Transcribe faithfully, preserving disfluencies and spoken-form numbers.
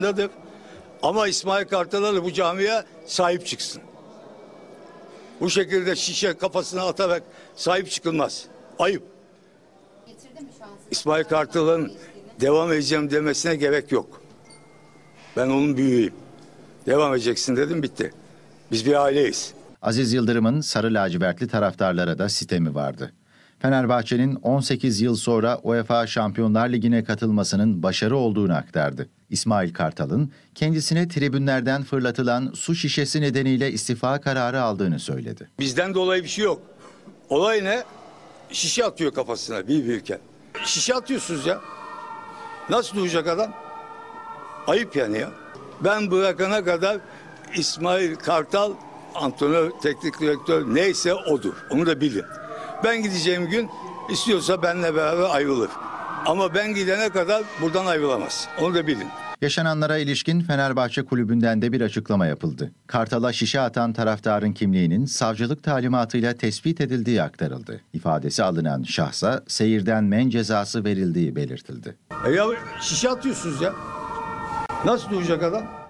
Ama İsmail Kartal'a da bu camiye sahip çıksın. Bu şekilde şişe kafasına atarak sahip çıkılmaz. Ayıp. İsmail Kartal'ın devam edeceğim demesine gerek yok. Ben onun büyüğüyüm. Devam edeceksin dedim, bitti. Biz bir aileyiz. Aziz Yıldırım'ın sarı lacivertli taraftarlara da sitemi vardı. Fenerbahçe'nin on sekiz yıl sonra UEFA Şampiyonlar Ligi'ne katılmasının başarı olduğunu aktardı. İsmail Kartal'ın kendisine tribünlerden fırlatılan su şişesi nedeniyle istifa kararı aldığını söyledi. Bizden dolayı bir şey yok. Olay ne? Şişe atıyor kafasına bir birken. Şişe atıyorsunuz ya. Nasıl duyacak adam? Ayıp yani ya. Ben bırakana kadar İsmail Kartal antrenör, teknik direktör neyse odur. Onu da bilin. Ben gideceğim gün istiyorsa benimle beraber ayrılır. Ama ben gidene kadar buradan ayrılamaz. Onu da bilin. Yaşananlara ilişkin Fenerbahçe kulübünden de bir açıklama yapıldı. Kartal'a şişe atan taraftarın kimliğinin savcılık talimatıyla tespit edildiği aktarıldı. İfadesi alınan şahsa seyirden men cezası verildiği belirtildi. E ya şişe atıyorsunuz ya. Nasıl duyacak adam?